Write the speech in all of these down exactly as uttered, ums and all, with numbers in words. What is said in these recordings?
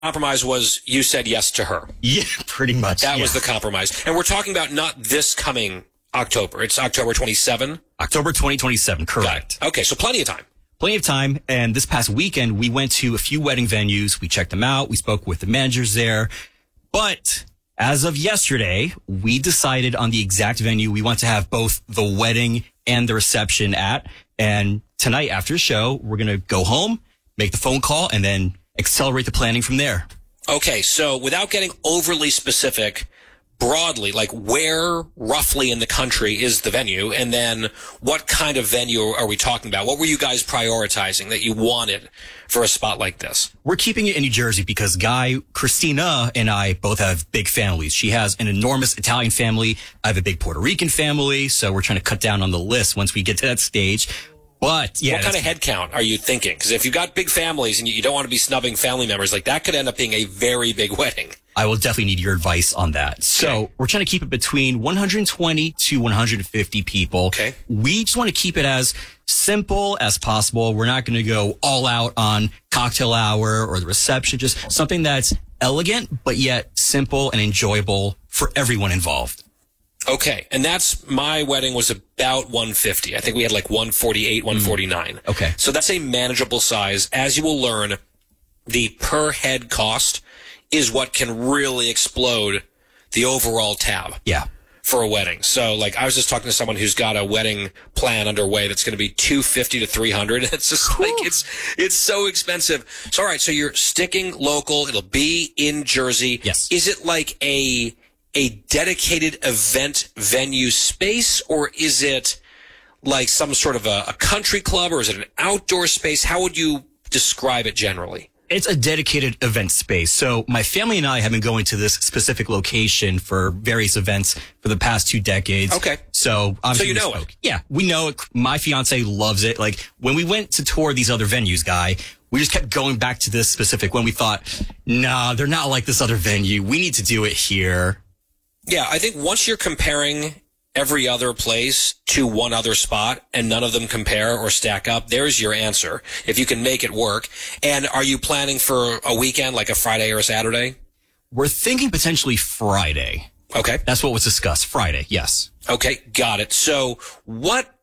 compromise was you said yes to her. Yeah, pretty much. That yeah. was the compromise. And we're talking about not this coming October. It's October twenty-seventh. October twenty twenty-seven, correct. Okay, so plenty of time. Plenty of time. And this past weekend, we went to a few wedding venues. We checked them out. We spoke with the managers there. But as of yesterday, we decided on the exact venue we want to have both the wedding and the reception at. And tonight after the show, we're going to go home, make the phone call, and then accelerate the planning from there. Okay, so without getting overly specific, broadly, like where roughly in the country is the venue, and then what kind of venue are we talking about? What were you guys prioritizing that you wanted for a spot like this? We're keeping it in New Jersey because Guy, Christina, and I both have big families. She has an enormous Italian family. I have a big Puerto Rican family, so we're trying to cut down on the list once we get to that stage. But yeah, what kind of head count are you thinking? Because if you've got big families and you don't want to be snubbing family members, like that could end up being a very big wedding. I will definitely need your advice on that. So okay. We're trying to keep it between one hundred twenty to one hundred fifty people. Okay. We just want to keep it as simple as possible. We're not going to go all out on cocktail hour or the reception, just something that's elegant, but yet simple and enjoyable for everyone involved. Okay, and that's, my wedding was about one fifty. I think we had like one forty-eight, one forty-nine. Mm. Okay. So that's a manageable size. As you will learn, the per head cost is what can really explode the overall tab. Yeah. For a wedding. So like I was just talking to someone who's got a wedding plan underway that's going to be two fifty to three hundred. It's just like, it's, it's so expensive. So all right, so you're sticking local. It'll be in Jersey. Yes. Is it like a a dedicated event venue space, or is it like some sort of a, a country club, or is it an outdoor space? How would you describe it generally? It's a dedicated event space. So my family and I have been going to this specific location for various events for the past two decades. Okay. So So obviously you we know spoke. it. Yeah, we know it. My fiance loves it. Like when we went to tour these other venues, Guy, we just kept going back to this specific one. We thought, nah, they're not like this other venue. We need to do it here. Yeah, I think once you're comparing every other place to one other spot and none of them compare or stack up, there's your answer, if you can make it work. And are you planning for a weekend, like a Friday or a Saturday? We're thinking potentially Friday. Okay. That's what was discussed. Friday, yes. Okay, got it. So what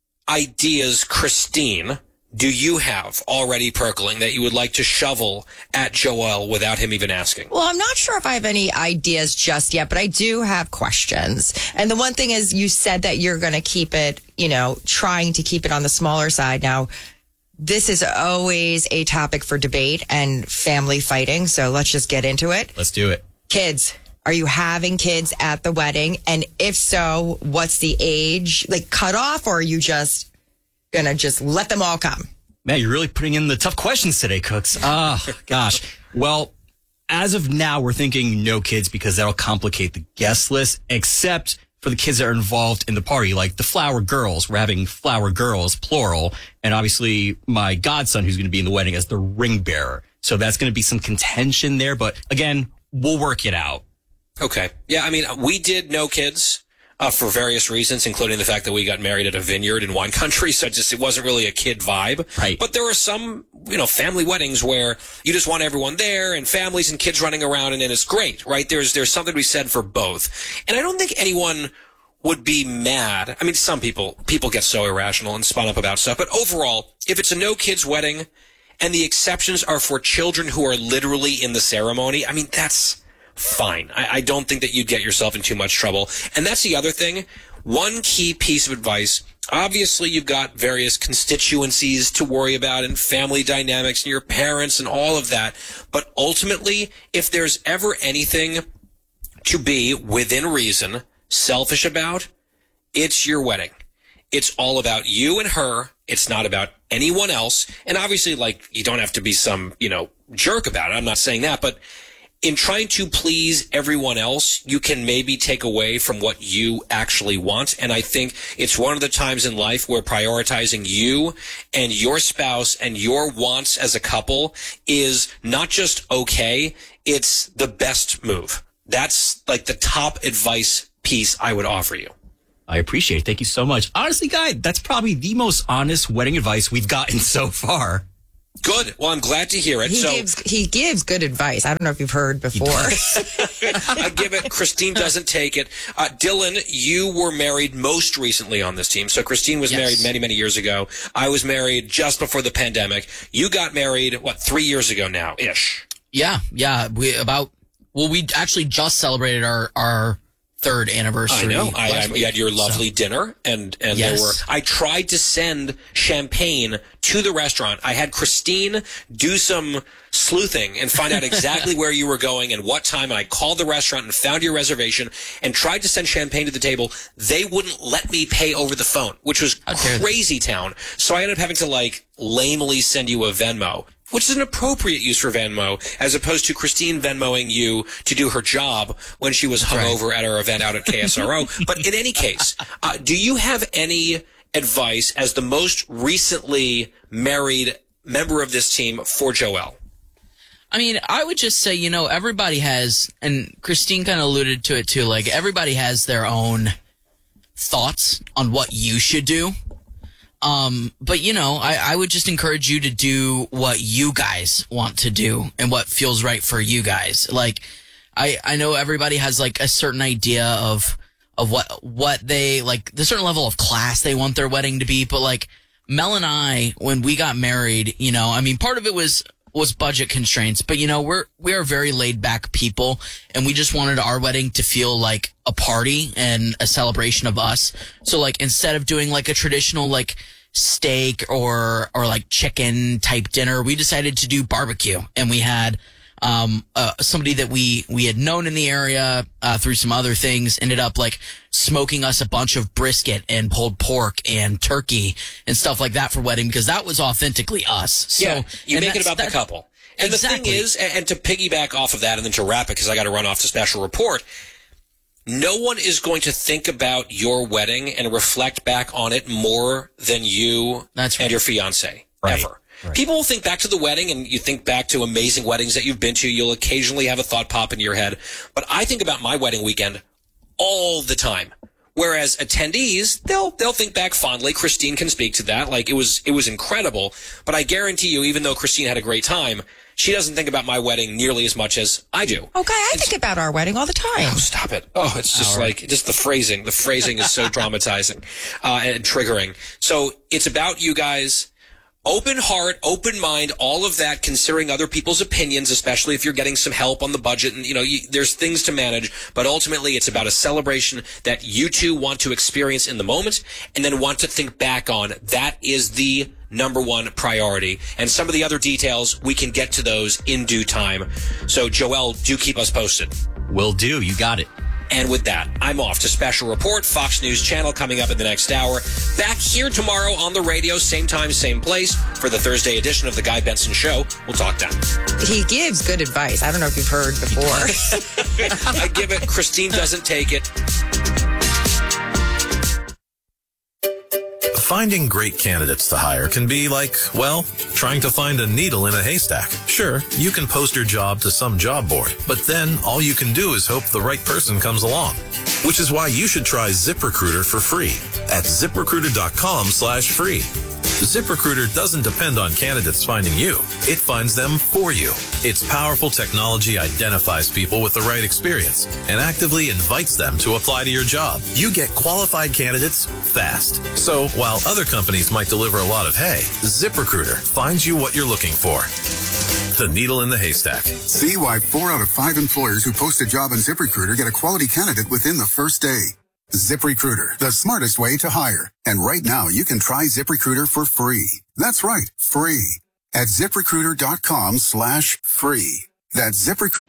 ideas, Christine, do you have already percolating that you would like to shovel at Joel without him even asking? Well, I'm not sure if I have any ideas just yet, but I do have questions. And the one thing is, you said that you're going to keep it, you know, trying to keep it on the smaller side. Now, this is always a topic for debate and family fighting. So let's just get into it. Let's do it. Kids. Are you having kids at the wedding? And if so, what's the age, like cutoff, or are you just going to just let them all come? Man, you're really putting in the tough questions today, Cooks. Ah, oh, gosh. Well, as of now, we're thinking no kids because that'll complicate the guest list, except for the kids that are involved in the party, like the flower girls. We're having flower girls, plural, and obviously my godson who's going to be in the wedding as the ring bearer. So that's going to be some contention there, but again, we'll work it out. Okay. Yeah, I mean, we did no kids. Uh, for various reasons, including the fact that we got married at a vineyard in wine country. So it just, it wasn't really a kid vibe. Right. But there are some, you know, family weddings where you just want everyone there and families and kids running around, and then it's great, right? There's, there's something to be said for both. And I don't think anyone would be mad. I mean, some people, people get so irrational and spun up about stuff. But overall, if it's a no kids wedding and the exceptions are for children who are literally in the ceremony, I mean, that's fine. I, I don't think that you'd get yourself in too much trouble. And that's the other thing. One key piece of advice, obviously you've got various constituencies to worry about and family dynamics and your parents and all of that. But ultimately, if there's ever anything to be, within reason, selfish about, it's your wedding. It's all about you and her. It's not about anyone else. And obviously, like, you don't have to be some, you know, jerk about it. I'm not saying that, but in trying to please everyone else, you can maybe take away from what you actually want. And I think it's one of the times in life where prioritizing you and your spouse and your wants as a couple is not just okay, it's the best move. That's like the top advice piece I would offer you. I appreciate it. Thank you so much. Honestly, Guy, that's probably the most honest wedding advice we've gotten so far. Good. Well, I'm glad to hear it. He so gives he gives good advice. I don't know if you've heard before. I give it. Christine doesn't take it. Uh, Dylan, you were married most recently on this team. So Christine was Yes. married many, many years ago. I was married just before the pandemic. You got married, what, three years ago now, ish? Yeah, yeah. We about well, we actually just celebrated our our third anniversary. I know. I, I, last you week, had your lovely so. dinner, and and Yes. there were. I tried to send champagne to the restaurant. I had Christine do some sleuthing and find out exactly where you were going and what time. And I called the restaurant and found your reservation and tried to send champagne to the table. They wouldn't let me pay over the phone, which was How dare they. crazy town. So I ended up having to like lamely send you a Venmo, which is an appropriate use for Venmo, as opposed to Christine Venmoing you to do her job when she was hungover at our event out at K S R O. But in any case, uh, do you have any advice as the most recently married member of this team for Joelle? I mean, I would just say, you know, everybody has, and Christine kind of alluded to it too, like everybody has their own thoughts on what you should do. Um, but you know, I, I would just encourage you to do what you guys want to do and what feels right for you guys. Like, I, I know everybody has like a certain idea of, of what, what they like, the certain level of class they want their wedding to be. But like Mel and I, when we got married, you know, I mean, part of it was, was budget constraints, but you know, we're, we are very laid back people, and we just wanted our wedding to feel like a party and a celebration of us. So like, instead of doing like a traditional like steak or, or like chicken type dinner, we decided to do barbecue, and we had, um, uh, somebody that we, we had known in the area, uh, through some other things, ended up like smoking us a bunch of brisket and pulled pork and turkey and stuff like that for wedding, because that was authentically us. So yeah, you and make it that's- about the that- couple. And Exactly. the thing is, and to piggyback off of that and then to wrap it, because I got to run off to special report, no one is going to think about your wedding and reflect back on it more than you That's right. and your fiance, Right. ever. People will think back to the wedding, and you think back to amazing weddings that you've been to. You'll occasionally have a thought pop into your head. But I think about my wedding weekend all the time. Whereas attendees, they'll they'll think back fondly. Christine can speak to that. Like, it was it was incredible. But I guarantee you, even though Christine had a great time, she doesn't think about my wedding nearly as much as I do. Okay, I think about our wedding all the time. Oh, stop it. Oh, it's just like, just the phrasing. The phrasing is so dramatizing uh, and triggering. So it's about you guys. Open heart, open mind, all of that, considering other people's opinions, especially if you're getting some help on the budget. And, you know, you, there's things to manage. But ultimately, it's about a celebration that you two want to experience in the moment and then want to think back on. That is the number one priority. And some of the other details, we can get to those in due time. So, Joelle, do keep us posted. Will do. You got it. And with that, I'm off to Special Report, Fox News Channel, coming up in the next hour. Back here tomorrow on the radio, same time, same place, for the Thursday edition of The Guy Benson Show. We'll talk then. He gives good advice. I don't know if you've heard before. I give it. Christine doesn't take it. Finding great candidates to hire can be like, well, trying to find a needle in a haystack. Sure, you can post your job to some job board, but then all you can do is hope the right person comes along. Which is why you should try ZipRecruiter for free at ZipRecruiter.com slash free. ZipRecruiter doesn't depend on candidates finding you. It finds them for you. Its powerful technology identifies people with the right experience and actively invites them to apply to your job. You get qualified candidates fast. So while other companies might deliver a lot of hay, ZipRecruiter finds you what you're looking for. The needle in the haystack. See why four out of five employers who post a job on ZipRecruiter get a quality candidate within the first day. ZipRecruiter, the smartest way to hire. And right now, you can try ZipRecruiter for free. That's right, free. At ZipRecruiter.com slash free. That's ZipRecruiter.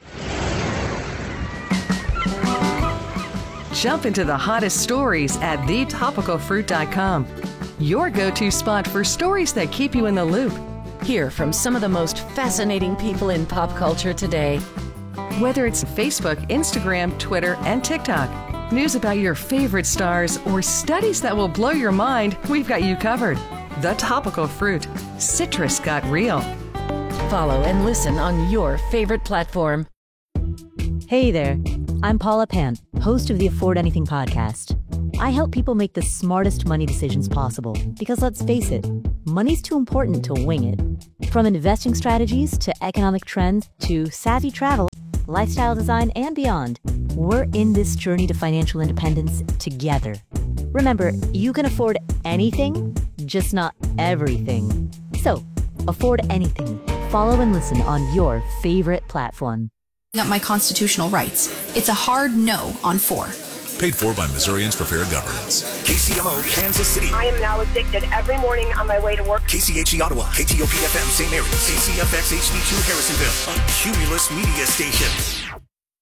Jump into the hottest stories at the topical fruit dot com. Your go-to spot for stories that keep you in the loop. Hear from some of the most fascinating people in pop culture today. Whether it's Facebook, Instagram, Twitter, and TikTok. News about your favorite stars or studies that will blow your mind, we've got you covered. The Topical Fruit. Citrus got real. Follow and listen on your favorite platform. Hey there, I'm Paula Pant, host of the Afford Anything podcast. I help people make the smartest money decisions possible because, let's face it, money's too important to wing it. From investing strategies to economic trends to savvy travel, lifestyle design, and beyond, we're in this journey to financial independence together. Remember, you can afford anything, just not everything. So, afford anything. Follow and listen on your favorite platform. Up my constitutional rights. It's a hard no on four. Paid for by Missourians for Fair Governance. K C M O, Kansas City. I am now addicted every morning on my way to work. K C H E Ottawa, K T O P F M Saint Mary, K C F X H D two Harrisonville, a Cumulus media station.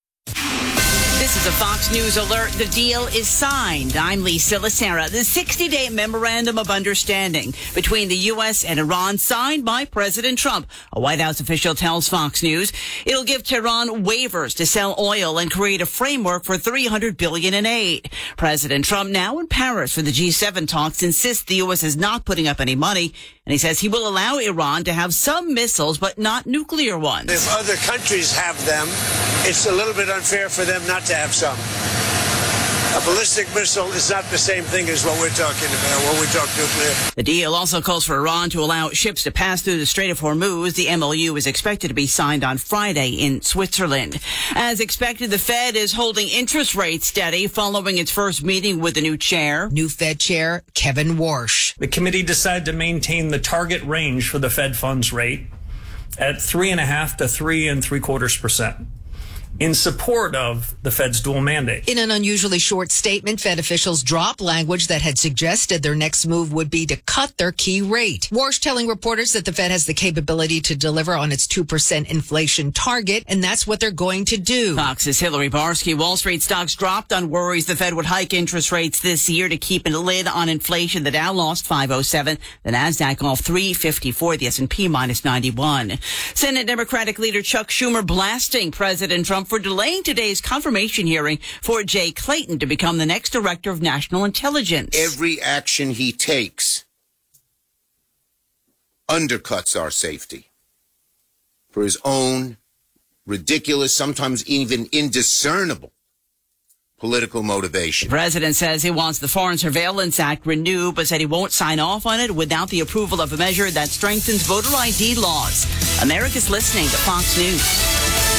This is a Fox News alert. The deal is signed. I'm Lisa Lacera. The sixty-day memorandum of understanding between the U S and Iran signed by President Trump. A White House official tells Fox News it'll give Tehran waivers to sell oil and create a framework for three hundred billion dollars in aid. President Trump, now in Paris for the G seven talks, insists the U S is not putting up any money, and he says he will allow Iran to have some missiles but not nuclear ones. If other countries have them, it's a little bit unfair for them not to have some. A ballistic missile is not the same thing as what we're talking about when we talk nuclear. The deal also calls for Iran to allow ships to pass through the Strait of Hormuz. The M O U is expected to be signed on Friday in Switzerland. As expected, the Fed is holding interest rates steady following its first meeting with the new chair. New Fed Chair Kevin Warsh. The committee decided to maintain the target range for the Fed funds rate at three and a half to three and three quarters percent. In support of the Fed's dual mandate. In an unusually short statement, Fed officials dropped language that had suggested their next move would be to cut their key rate. Warsh telling reporters that the Fed has the capability to deliver on its two percent inflation target, and that's what they're going to do. Fox's Hillary Barsky. Wall Street stocks dropped on worries the Fed would hike interest rates this year to keep a lid on inflation. The Dow lost five oh seven. The Nasdaq off three fifty-four. The S and P minus ninety-one. Senate Democratic leader Chuck Schumer blasting President Trump for delaying today's confirmation hearing for Jay Clayton to become the next director of national intelligence. Every action he takes undercuts our safety for his own ridiculous, sometimes even indiscernible political motivation. The president says he wants the Foreign Surveillance Act renewed, but said he won't sign off on it without the approval of a measure that strengthens voter I D laws. America's listening to Fox News.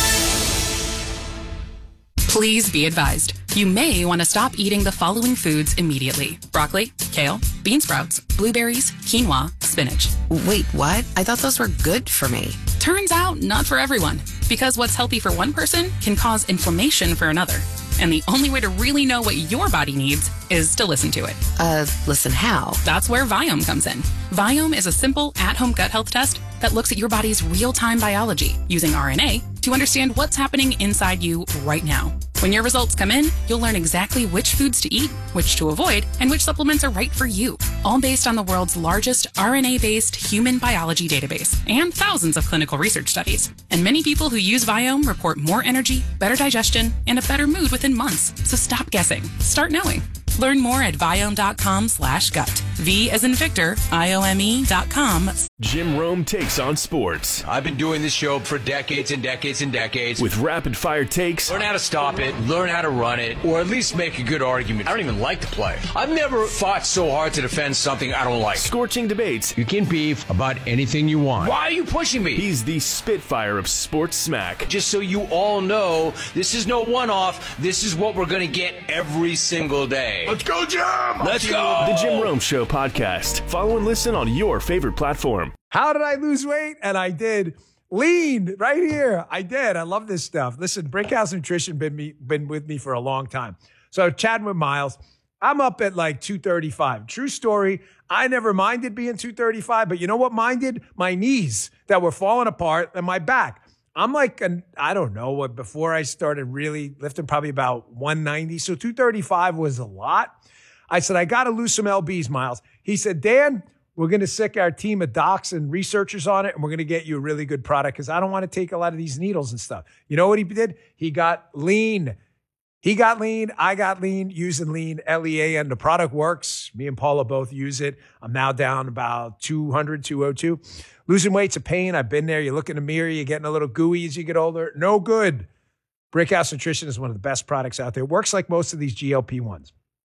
Please be advised, you may want to stop eating the following foods immediately. Broccoli, kale, bean sprouts, blueberries, quinoa, spinach. Wait, what? I thought those were good for me. Turns out, not for everyone. Because what's healthy for one person can cause inflammation for another. And the only way to really know what your body needs is to listen to it. Uh, listen how? That's where Viome comes in. Viome is a simple at-home gut health test that looks at your body's real-time biology using R N A to understand what's happening inside you right now. When your results come in, you'll learn exactly which foods to eat, which to avoid, and which supplements are right for you. All based on the world's largest R N A-based human biology database and thousands of clinical research studies. And many people who use Viome report more energy, better digestion, and a better mood within months. So stop guessing. Start knowing. Learn more at Viome.com slash gut. V as in Victor, I O M E dot com. Jim Rome takes on sports. I've been doing this show for decades and decades and decades. With rapid fire takes. Learn how to stop it, learn how to run it, or at least make a good argument. I don't even like the play. I've never fought so hard to defend something I don't like. Scorching debates. You can beef about anything you want. Why are you pushing me? He's the Spitfire of sports smack. Just so you all know, this is no one-off. This is what we're going to get every single day. Let's go, Jim! Let's go! The Jim Rome Show podcast. Follow and listen on your favorite platform. How did I lose weight? And I did. Lean right here. I did. I love this stuff. Listen, Brickhouse Nutrition been me, been with me for a long time. So chatting with Miles, I'm up at like two thirty-five. True story. I never minded being two thirty-five, but you know what minded? My knees that were falling apart and my back. I'm like, an, I don't know, what before I started really lifting, probably about one ninety. So two thirty-five was a lot. I said, I got to lose some L Bs, Miles. He said, Dan, we're going to sick our team of docs and researchers on it, and we're going to get you a really good product because I don't want to take a lot of these needles and stuff. You know what he did? He got lean. He got lean. I got lean using lean, L E A, and the product works. Me and Paula both use it. I'm now down about two hundred, two oh two. Losing weight's a pain. I've been there. You look in the mirror, you're getting a little gooey as you get older. No good. Brickhouse Nutrition is one of the best products out there. It works like most of these G L P ones.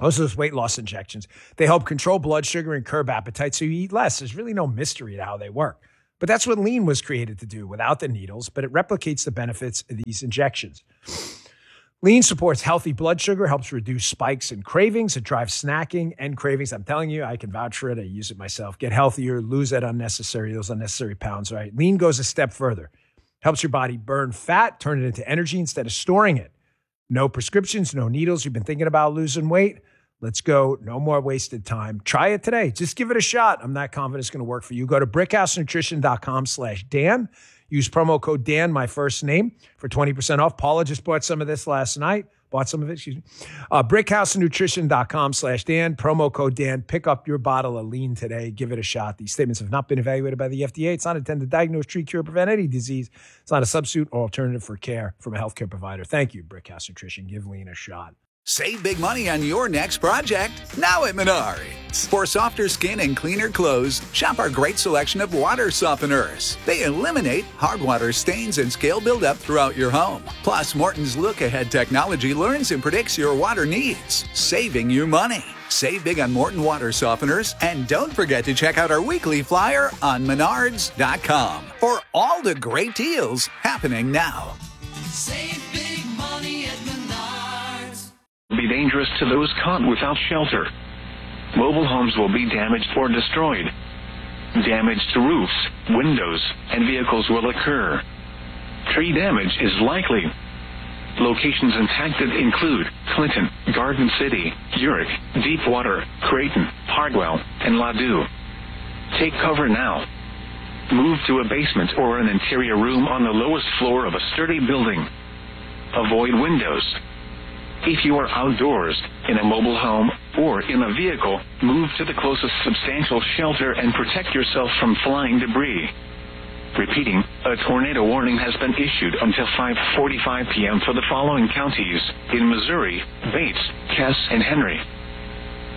Those are those weight loss injections. They help control blood sugar and curb appetite so you eat less. There's really no mystery to how they work. But that's what Lean was created to do without the needles, but it replicates the benefits of these injections. Lean supports healthy blood sugar, helps reduce spikes and cravings. It drives snacking and cravings. I'm telling you, I can vouch for it. I use it myself. Get healthier, lose that unnecessary, those unnecessary pounds, right? Lean goes a step further. Helps your body burn fat, turn it into energy instead of storing it. No prescriptions, no needles. You've been thinking about losing weight? Let's go. No more wasted time. Try it today. Just give it a shot. I'm not confident it's going to work for you. Go to brickhousenutrition.com slash Dan. Use promo code Dan, my first name, for twenty percent off. Paula just bought some of this last night. Bought some of it, excuse me. Uh, brickhousenutrition.com slash Dan. Promo code Dan. Pick up your bottle of Lean today. Give it a shot. These statements have not been evaluated by the F D A. It's not intended to diagnose, treat, cure, prevent any disease. It's not a substitute or alternative for care from a healthcare provider. Thank you, Brickhouse Nutrition. Give Lean a shot. Save big money on your next project now at Menards. For softer skin and cleaner clothes, shop our great selection of water softeners. They eliminate hard water stains and scale buildup throughout your home. Plus, Morton's look-ahead technology learns and predicts your water needs, saving you money. Save big on Morton water softeners, and don't forget to check out our weekly flyer on menards dot com for all the great deals happening now. Save big money at Menards. Be dangerous to those caught without shelter. Mobile homes will be damaged or destroyed. Damage to roofs, windows, and vehicles will occur. Tree damage is likely. Locations impacted include Clinton, Garden City, Urick, Deepwater, Creighton, Hardwell, and Ladue. Take cover now. Move to a basement or an interior room on the lowest floor of a sturdy building. Avoid windows. If you are outdoors, in a mobile home, or in a vehicle, move to the closest substantial shelter and protect yourself from flying debris. Repeating, a tornado warning has been issued until five forty-five p.m. for the following counties in Missouri: Bates, Cass, and Henry.